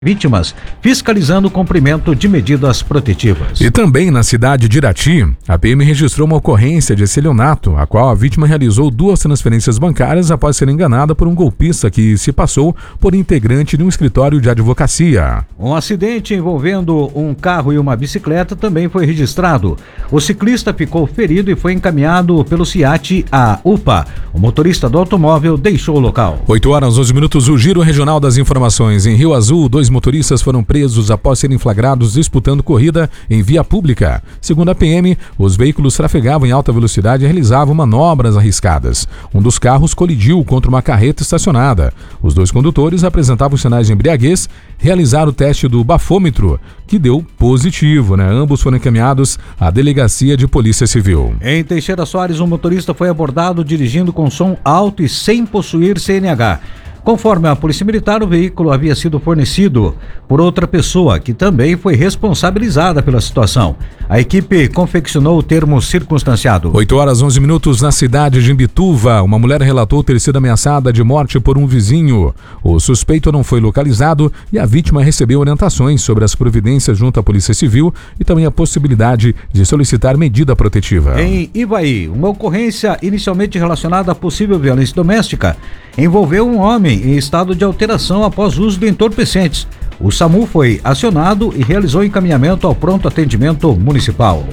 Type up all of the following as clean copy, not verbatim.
vítimas, fiscalizando o cumprimento de medidas protetivas. E também na cidade de Irati, a PM registrou uma ocorrência de estelionato, a qual a vítima realizou 2 transferências bancárias após ser enganada por um golpista que se passou por integrante de um escritório de advocacia. Um acidente envolvendo um carro e uma bicicleta também foi registrado. O ciclista ficou ferido e foi encaminhado pelo CIAT à UPA. O motorista do automóvel deixou o local. 8h11, o Giro Regional das Informações. Em Rio Azul, 2 motoristas foram presos após serem flagrados disputando corrida em via pública. Segundo a PM, os veículos trafegavam em alta velocidade e realizavam manobras arriscadas. Um dos carros colidiu contra uma carreta estacionada. Os 2 condutores apresentavam sinais de embriaguez, realizaram o teste do bafômetro, que deu positivo, Ambos foram encaminhados à Delegacia de Polícia Civil. Em Teixeira Soares, um motorista foi abordado dirigindo com som alto e sem possuir CNH. Conforme a Polícia Militar, o veículo havia sido fornecido por outra pessoa, que também foi responsabilizada pela situação. A equipe confeccionou o termo circunstanciado. 8h11, na cidade de Imbituva, uma mulher relatou ter sido ameaçada de morte por um vizinho. O suspeito não foi localizado e a vítima recebeu orientações sobre as providências junto à Polícia Civil e também a possibilidade de solicitar medida protetiva. Em Ivaí, uma ocorrência inicialmente relacionada a possível violência doméstica envolveu um homem em estado de alteração após uso de entorpecentes. O SAMU foi acionado e realizou encaminhamento ao pronto atendimento municipal.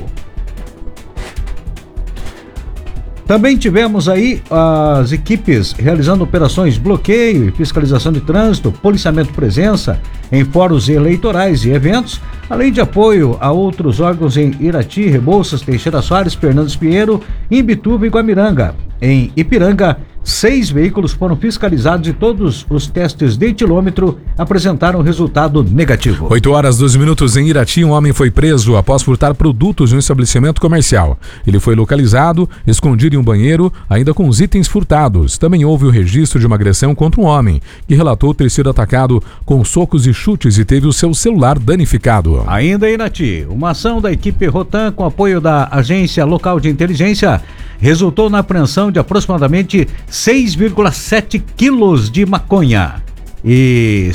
Também tivemos aí as equipes realizando operações bloqueio e fiscalização de trânsito, policiamento presença em fóruns eleitorais e eventos, além de apoio a outros órgãos em Irati, Rebouças, Teixeira Soares, Fernandes Pinheiro, Imbituva e Guamiranga. Em Ipiranga, 6 veículos foram fiscalizados e todos os testes de etilômetro apresentaram resultado negativo. 8h12, em Irati, um homem foi preso após furtar produtos em um estabelecimento comercial. Ele foi localizado, escondido em um banheiro, ainda com os itens furtados. Também houve o registro de uma agressão contra um homem, que relatou ter sido atacado com socos e chutes e teve o seu celular danificado. Ainda em Irati, uma ação da equipe Rotan com apoio da Agência Local de Inteligência resultou na apreensão de aproximadamente 6,7 quilos de maconha e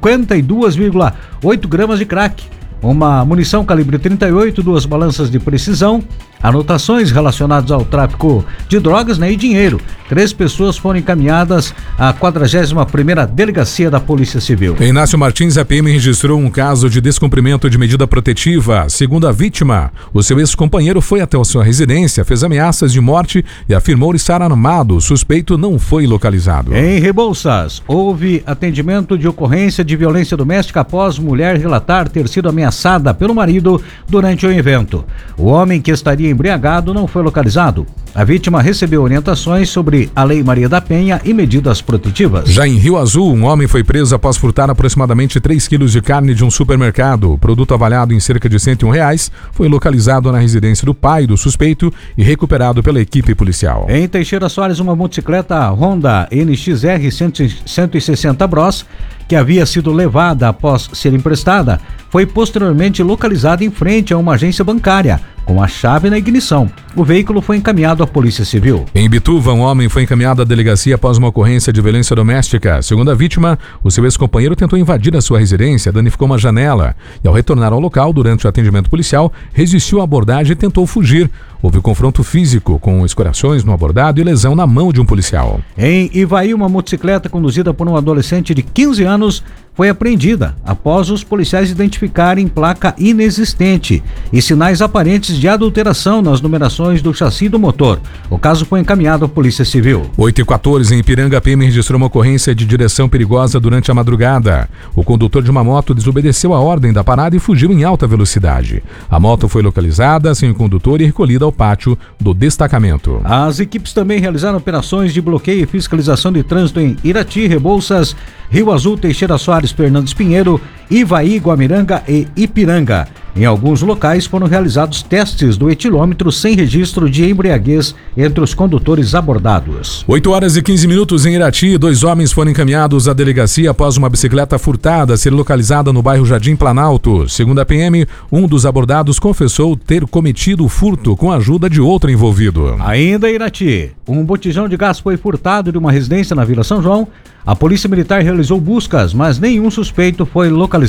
52,8 gramas de crack, uma munição calibre 38, 2 balanças de precisão, anotações relacionadas ao tráfico de drogas e dinheiro. 3 pessoas foram encaminhadas à 41ª Delegacia da Polícia Civil. Em Inácio Martins, a PM registrou um caso de descumprimento de medida protetiva. Segundo a vítima, o seu ex-companheiro foi até a sua residência, fez ameaças de morte e afirmou estar armado. O suspeito não foi localizado. Em Rebouças, houve atendimento de ocorrência de violência doméstica após mulher relatar ter sido ameaçada pelo marido durante o evento. O homem, que estaria embriagado, não foi localizado. A vítima recebeu orientações sobre a Lei Maria da Penha e medidas protetivas. Já em Rio Azul, um homem foi preso após furtar aproximadamente 3 quilos de carne de um supermercado. O produto, avaliado em cerca de R$101, foi localizado na residência do pai do suspeito e recuperado pela equipe policial. Em Teixeira Soares, uma motocicleta Honda NXR 160 Bros, que havia sido levada após ser emprestada, foi posteriormente localizada em frente a uma agência bancária, com a chave na ignição. O veículo foi encaminhado à Polícia Civil. Em Imbituva, um homem foi encaminhado à delegacia após uma ocorrência de violência doméstica. Segundo a vítima, o seu ex-companheiro tentou invadir a sua residência, danificou uma janela e, ao retornar ao local durante o atendimento policial, resistiu à abordagem e tentou fugir. Houve confronto físico, com escoriações no abordado e lesão na mão de um policial. Em Ivaí, uma motocicleta conduzida por um adolescente de 15 anos foi apreendida após os policiais identificarem placa inexistente e sinais aparentes de adulteração nas numerações do chassi do motor. O caso foi encaminhado à Polícia Civil. 8h14, em Ipiranga, a PM registrou uma ocorrência de direção perigosa durante a madrugada. O condutor de uma moto desobedeceu a ordem da parada e fugiu em alta velocidade. A moto foi localizada sem o condutor e recolhida ao pátio do destacamento. As equipes também realizaram operações de bloqueio e fiscalização de trânsito em Irati, Rebouças, Rio Azul, Teixeira Soares, Fernandes Pinheiro, Ivaí, Guamiranga e Ipiranga. Em alguns locais foram realizados testes do etilômetro sem registro de embriaguez entre os condutores abordados. 8h15 em Irati, 2 homens foram encaminhados à delegacia após uma bicicleta furtada ser localizada no bairro Jardim Planalto. Segundo a PM, um dos abordados confessou ter cometido o furto com a ajuda de outro envolvido. Ainda em Irati, um botijão de gás foi furtado de uma residência na Vila São João. A Polícia Militar realizou buscas, mas nenhum suspeito foi localizado.